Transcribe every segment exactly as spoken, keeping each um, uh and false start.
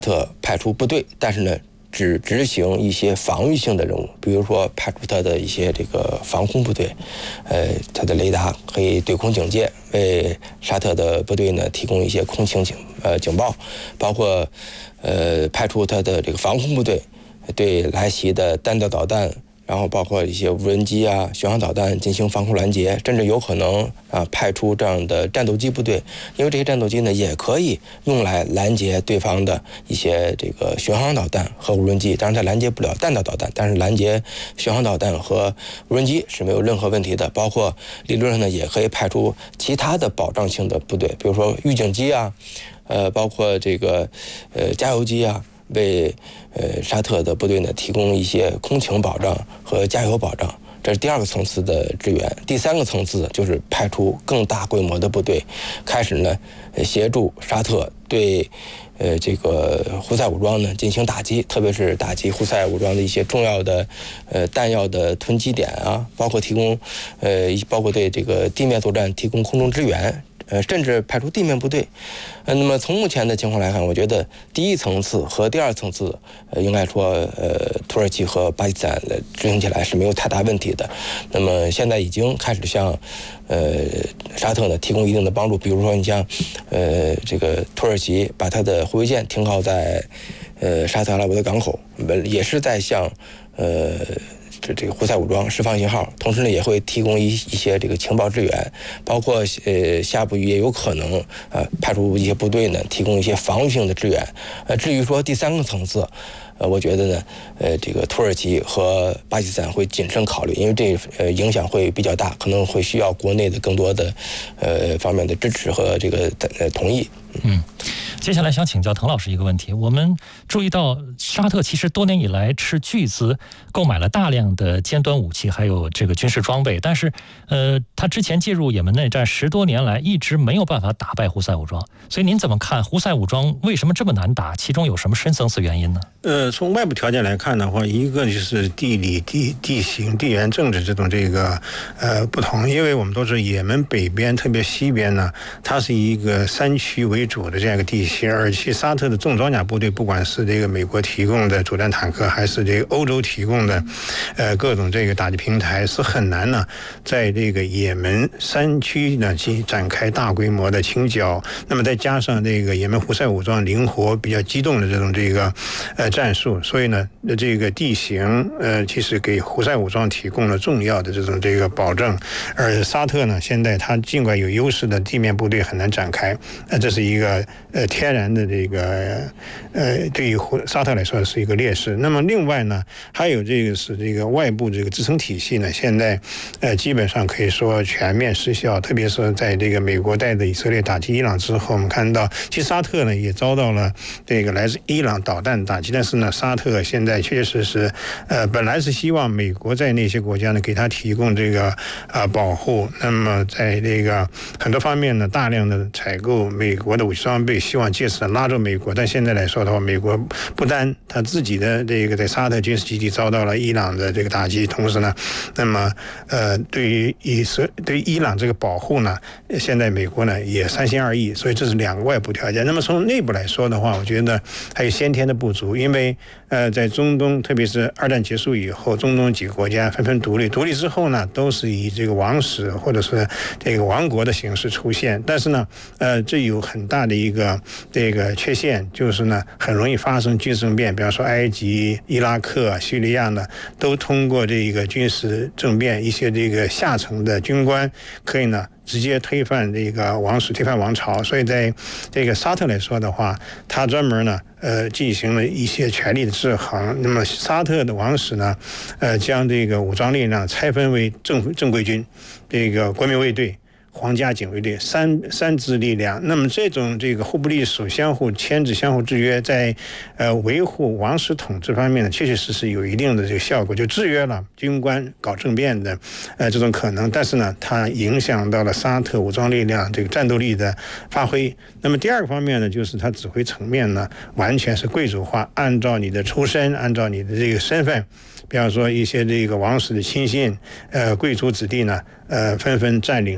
特派出部队，但是呢，只执行一些防御性的任务，比如说派出他的一些这个防空部队，呃，他的雷达可以对空警戒，为沙特的部队呢提供一些空情警呃警报，包括呃派出他的这个防空部队对来袭的弹道导弹。然后包括一些无人机啊、巡航导弹进行防空拦截，甚至有可能啊派出这样的战斗机部队，因为这些战斗机呢也可以用来拦截对方的一些这个巡航导弹和无人机。当然它拦截不了弹道导弹，但是拦截巡航导弹和无人机是没有任何问题的。包括理论上呢也可以派出其他的保障性的部队，比如说预警机啊，呃，包括这个呃加油机啊。为呃沙特的部队呢提供一些空情保障和加油保障，这是第二个层次的支援。第三个层次就是派出更大规模的部队，开始呢协助沙特对呃这个胡塞武装呢进行打击，特别是打击胡塞武装的一些重要的呃弹药的囤积点啊，包括提供呃包括对这个地面作战提供空中支援。呃，甚至派出地面部队，呃，那么从目前的情况来看，我觉得第一层次和第二层次，呃，应该说，呃，土耳其和巴基斯坦执行起来是没有太大问题的。那么现在已经开始向，呃，沙特呢提供一定的帮助，比如说你像，呃，这个土耳其把它的护卫舰停靠在，呃，沙特阿拉伯的港口，也是在向，呃。这这个胡塞武装释放信号，同时呢也会提供一一些这个情报支援，包括呃下步也有可能呃派出一些部队呢提供一些防御性的支援。呃，至于说第三个层次，呃，我觉得呢，呃，这个土耳其和巴基斯坦会谨慎考虑，因为这呃影响会比较大，可能会需要国内的更多的呃方面的支持和这个呃同意。 嗯，接下来想请教滕老师一个问题。我们注意到沙特其实多年以来斥巨资购买了大量的尖端武器，还有这个军事装备，但是呃，他之前介入也门内战十多年来一直没有办法打败胡塞武装。所以您怎么看胡塞武装为什么这么难打？其中有什么深层次原因呢？ 呃，从外部条件来看的话，一个就是地理、地地形、地缘政治这种这个呃不同，因为我们都知道也门北边，特别西边呢，它是一个山区为主的这样一个地形，而且沙特的重装甲部队，不管是这个美国提供的主战坦克，还是这个欧洲提供的呃各种这个打击平台，是很难呢在这个也门山区呢去展开大规模的清剿。那么再加上这个也门胡塞武装灵活、比较机动的这种这个呃战术，所以呢，这个地形呃其实给胡塞武装提供了重要的这种这个保证。而沙特呢，现在它尽管有优势的地面部队很难展开，呃，这是一个呃天然的这个呃对于沙特来说是一个劣势。那么另外呢，还有这个是这个外部这个支撑体系呢，现在呃基本上可以说全面失效。特别是在这个美国带着以色列打击伊朗之后，我们看到其实沙特呢也遭到了这个来自伊朗导弹打击，但是呢，沙特现在确实是呃本来是希望美国在那些国家呢给他提供这个啊、呃、保护，那么在这个很多方面呢大量的采购美国的武器装备，希望借此拉住美国。但现在来说的话，美国不单他自己的这个在沙特军事基地遭到了伊朗的这个打击，同时呢，那么呃对于以色对于伊朗这个保护呢，现在美国呢也三心二意，所以这是两个外部条件。那么从内部来说的话，我觉得还有先天的不足，因为呃在中东，特别是二战结束以后，中东几个国家纷纷独立，独立之后呢，都是以这个王室或者是这个王国的形式出现，但是呢，呃，这有很大的一个这个缺陷，就是呢，很容易发生军事政变，比方说埃及、伊拉克、叙利亚呢，都通过这个军事政变，一些这个下层的军官可以呢直接推翻这个王室，推翻王朝。所以在这个沙特来说的话，他专门呢呃进行了一些权力的制衡。那么沙特的王室呢呃将这个武装力量拆分为正正规军、这个国民卫队、皇家警卫队三三支力量。那么这种这个互不隶属、相互牵制、相互制约，在呃维护王室统治方面呢，确确实实有一定的这个效果，就制约了军官搞政变的呃这种可能。但是呢，它影响到了沙特武装力量这个战斗力的发挥。那么第二个方面呢，就是它指挥层面呢，完全是贵族化，按照你的出身，按照你的这个身份。比方说一些这个王室的亲信，呃，贵族子弟呢，呃，纷纷占领这个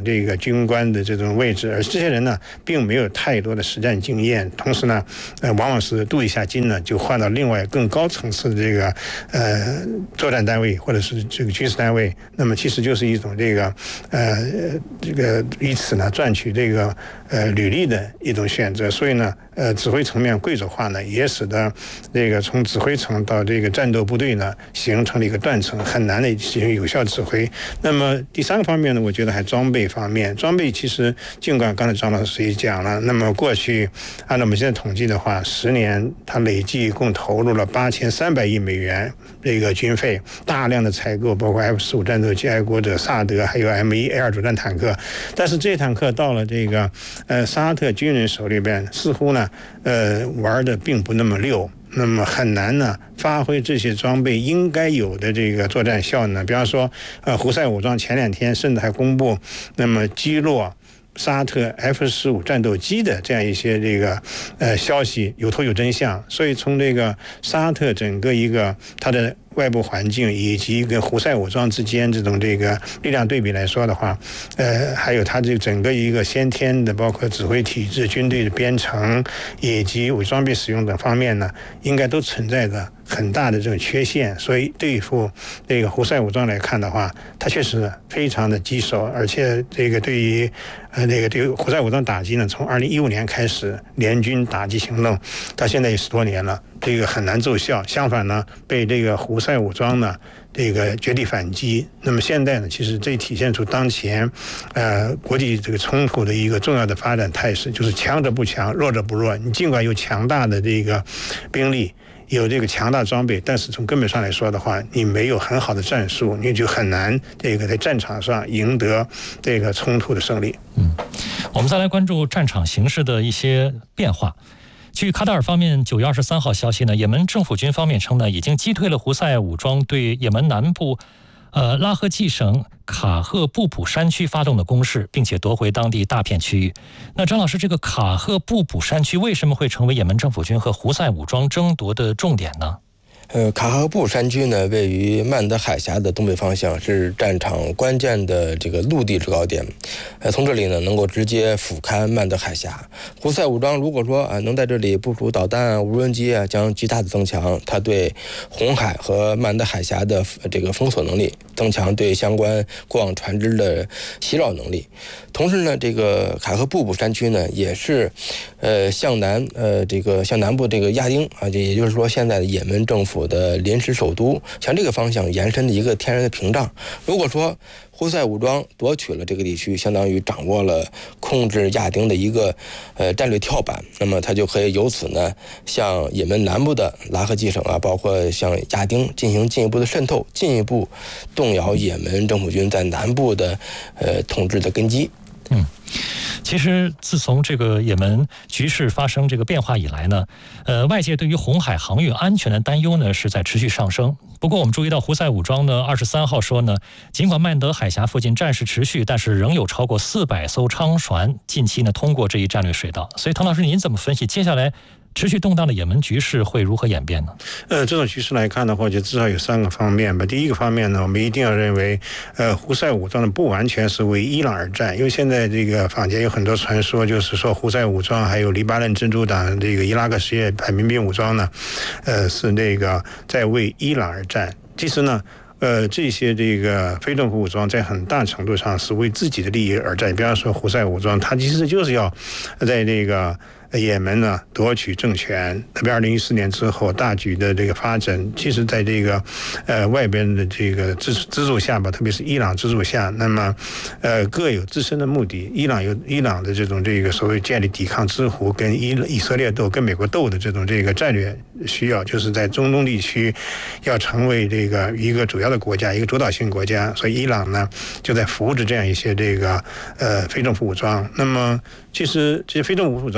军官的这种位置，而这些人呢，并没有太多的实战经验，同时呢，呃，往往是镀一下金呢，就换到另外更高层次的这个呃作战单位或者是这个军事单位，那么其实就是一种这个呃这个以此呢赚取这个呃履历的一种选择，所以呢，呃，指挥层面贵族化呢，也使得这个从指挥层到这个战斗部队呢，形成了一个断层，很难的进行有效指挥。那么第三个方面呢，我觉得还装备方面，装备其实尽管刚才张老师也讲了，那么过去按照我们现在统计的话，十年它累计共投入了八千三百亿美元这个军费，大量的采购，包括 F 十五战斗机、爱国者、萨德，还有 M 一 A 二主战坦克。但是这些坦克到了这个呃沙特军人手里边，似乎呢呃玩的并不那么溜。那么很难呢发挥这些装备应该有的这个作战效能。比方说，呃，胡塞武装前两天甚至还公布，那么击落沙特 F 十五战斗机的这样一些这个呃消息，有头有真相。所以从这个沙特整个一个它的外部环境以及跟胡塞武装之间这种这个力量对比来说的话，呃，还有它这整个一个先天的，包括指挥体制、军队的编程以及伪装备使用等方面呢，应该都存在着很大的这种缺陷。所以对付这个胡塞武装来看的话，它确实非常的棘手，而且这个对于呃那个对于胡塞武装打击呢，从二零一五年开始联军打击行动，到现在也十多年了。这个很难奏效，相反呢，被这个胡塞武装呢，这个绝地反击。那么现在呢，其实这体现出当前，呃，国际这个冲突的一个重要的发展态势，就是强者不强，弱者不弱。你尽管有强大的这个兵力，有这个强大装备，但是从根本上来说的话，你没有很好的战术，你就很难这个在战场上赢得这个冲突的胜利。 嗯，我们再来关注战场形势的一些变化。据卡塔尔方面九月二十三号消息呢，也门政府军方面称呢，已经击退了胡塞武装对也门南部呃拉合季省卡赫布普山区发动的攻势，并且夺回当地大片区域。那张老师，这个卡赫布普山区为什么会成为也门政府军和胡塞武装争夺的重点呢？ 呃，卡赫布山区呢，位于曼德海峡的东北方向，是战场关键的这个陆地制高点。呃，从这里呢，能够直接俯瞰曼德海峡。胡塞武装如果说啊，能在这里部署导弹啊、无人机啊，将极大的增强它对红海和曼德海峡的这个封锁能力，增强对相关过往船只的袭扰能力。同时呢，这个卡赫布普山区呢，也是呃向南呃这个向南部这个亚丁啊，这也就是说现在的也门政府的临时首都，向这个方向延伸的一个天然的屏障。如果说胡塞武装夺取了这个地区，相当于掌握了控制亚丁的一个呃战略跳板，那么它就可以由此呢向也门南部的拉合季省啊，包括向亚丁进行进一步的渗透，进一步动摇也门政府军在南部的呃统治的根基。 嗯，其实自从这个也门局势发生这个变化以来呢，呃，外界对于红海航运安全的担忧呢是在持续上升。不过我们注意到胡塞武装呢，二十三号说呢，尽管曼德海峡附近战事持续，但是仍有超过四百艘商船近期呢通过这一战略水道。所以滕老师，您怎么分析接下来持续动荡的也门局势会如何演变呢？ 呃，这种局势来看的话，就至少有三个方面吧。第一个方面呢，我们一定要认为，呃，胡塞武装呢不完全是为伊朗而战，因为现在这个坊间有很多传说，就是说胡塞武装还有黎巴嫩真主党这个伊拉克什叶派民兵武装呢，呃，是那个在为伊朗而战。其实呢，呃，这些这个非政府武装在很大程度上是为自己的利益而战。比方说胡塞武装，它其实就是要在这个也门呢夺取政权，特别二零一四年之后大举的这个发展，其实在这个呃外边的这个资资助下吧，特别是伊朗资助下，那么呃各有自身的目的。伊朗有伊朗的这种这个所谓建立抵抗之湖，跟以以色列斗、跟美国斗的这种这个战略需要，就是在中东地区要成为这个一个主要的国家，一个主导性国家，所以伊朗呢就在扶持这样一些这个呃非政府武装。那么其实这些非政府武装呢也看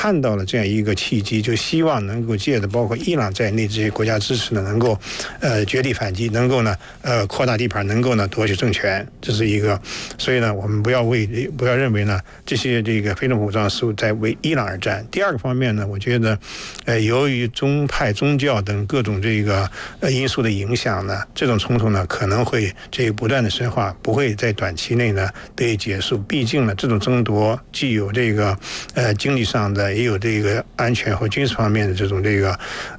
看到了这样一个契机，就希望能够借着包括伊朗在内这些国家支持呢，能够呃绝地反击，能够呢呃扩大地盘，能够呢夺取政权，这是一个。所以呢，我们不要为不要认为呢这些这个非政府武装是在为伊朗而战。第二个方面呢，我觉得呃由于宗派、宗教等各种这个呃因素的影响呢，这种冲突呢可能会这个不断的深化，不会在短期内呢得以结束。毕竟呢，这种争夺既有这个呃经济上的，也有这个安全和军事方面的这种这个